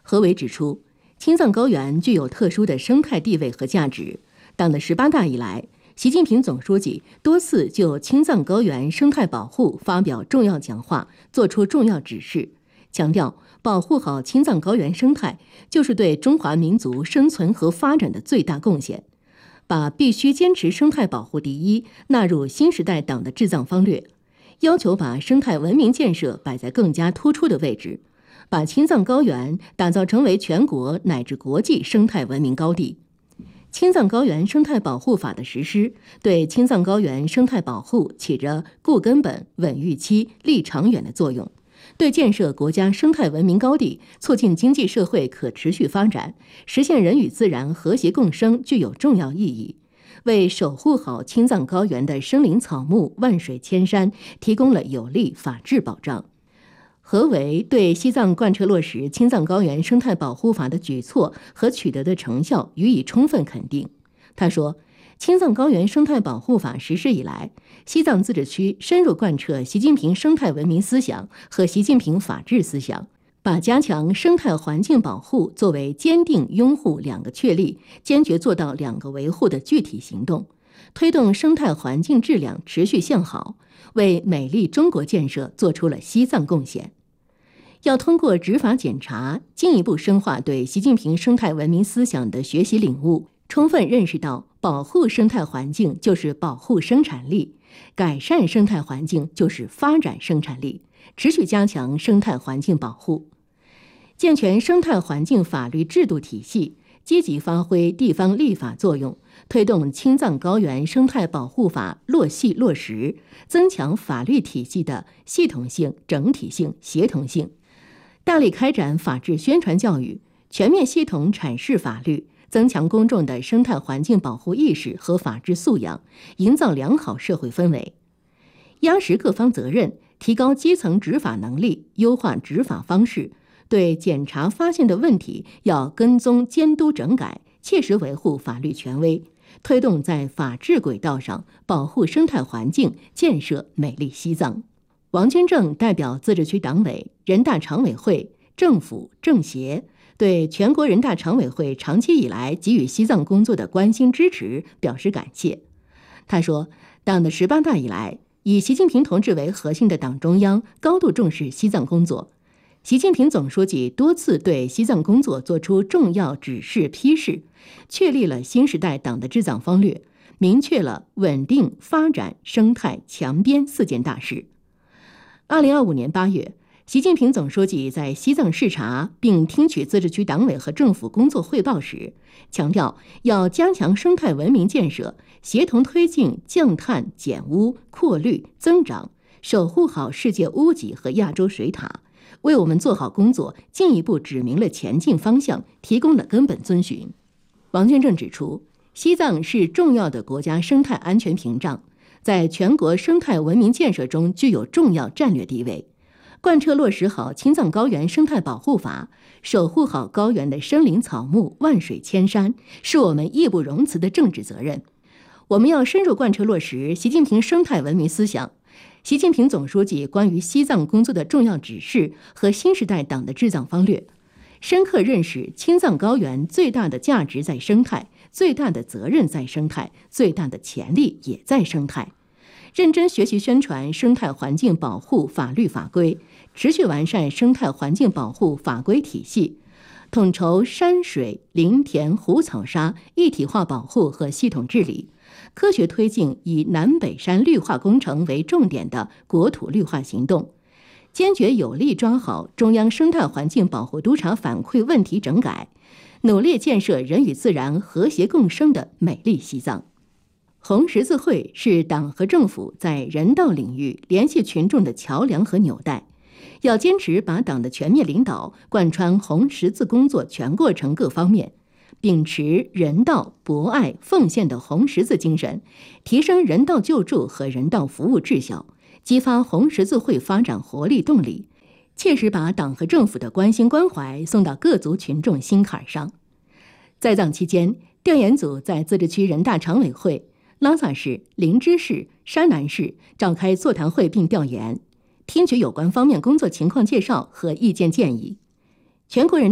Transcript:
何伟指出，青藏高原具有特殊的生态地位和价值。党的18大以来，习近平总书记多次就青藏高原生态保护发表重要讲话，作出重要指示，强调保护好青藏高原生态就是对中华民族生存和发展的最大贡献，把必须坚持生态保护第一纳入新时代党的治藏方略，要求把生态文明建设摆在更加突出的位置，把青藏高原打造成为全国乃至国际生态文明高地。青藏高原生态保护法的实施，对青藏高原生态保护起着固根本、稳预期、立长远的作用，对建设国家生态文明高地、促进经济社会可持续发展、实现人与自然和谐共生具有重要意义，为守护好青藏高原的生灵草木、万水千山提供了有力法治保障。何伟对西藏贯彻落实青藏高原生态保护法的举措和取得的成效予以充分肯定。他说，青藏高原生态保护法实施以来，西藏自治区深入贯彻习近平生态文明思想和习近平法治思想，把加强生态环境保护作为坚定拥护两个确立、坚决做到两个维护的具体行动，推动生态环境质量持续向好，为美丽中国建设做出了西藏贡献。要通过执法检查，进一步深化对习近平生态文明思想的学习领悟，充分认识到保护生态环境就是保护生产力，改善生态环境就是发展生产力，持续加强生态环境保护，健全生态环境法律制度体系，积极发挥地方立法作用，推动青藏高原生态保护法落细落实，增强法律体系的系统性、整体性、协同性，大力开展法治宣传教育，全面系统阐释法律，增强公众的生态环境保护意识和法治素养，营造良好社会氛围，压实各方责任，提高基层执法能力，优化执法方式，对检查发现的问题要跟踪监督整改，切实维护法律权威，推动在法治轨道上保护生态环境，建设美丽西藏。王军正代表自治区党委、人大常委会、政府、政协对全国人大常委会长期以来给予西藏工作的关心支持表示感谢。他说，党的18大以来，以习近平同志为核心的党中央高度重视西藏工作，习近平总书记多次对西藏工作作出重要指示批示，确立了新时代党的治藏方略，明确了稳定、发展、生态、强边4件大事。2025年8月，习近平总书记在西藏视察并听取自治区党委和政府工作汇报时，强调要加强生态文明建设，协同推进降碳、减污、扩绿、增长，守护好世界屋脊和亚洲水塔，为我们做好工作进一步指明了前进方向，提供了根本遵循。王军正指出，西藏是重要的国家生态安全屏障，在全国生态文明建设中具有重要战略地位。贯彻落实好青藏高原生态保护法，守护好高原的生灵草木、万水千山，是我们义不容辞的政治责任。我们要深入贯彻落实习近平生态文明思想、习近平总书记关于西藏工作的重要指示和新时代党的治藏方略，深刻认识青藏高原最大的价值在生态，最大的责任在生态，最大的潜力也在生态。认真学习宣传生态环境保护法律法规，持续完善生态环境保护法规体系，统筹山水、林田、湖草沙一体化保护和系统治理，科学推进以南北山绿化工程为重点的国土绿化行动，坚决有力抓好中央生态环境保护督察反馈问题整改，努力建设人与自然和谐共生的美丽西藏。红十字会是党和政府在人道领域联系群众的桥梁和纽带，要坚持把党的全面领导贯穿红十字工作全过程各方面，秉持人道、博爱、奉献的红十字精神，提升人道救助和人道服务质效，激发红十字会发展活力动力，切实把党和政府的关心关怀送到各族群众心坎上。在藏期间，调研组在自治区人大常委会、拉萨市、林芝市、山南市召开座谈会并调研，听取有关方面工作情况介绍和意见建议。全国人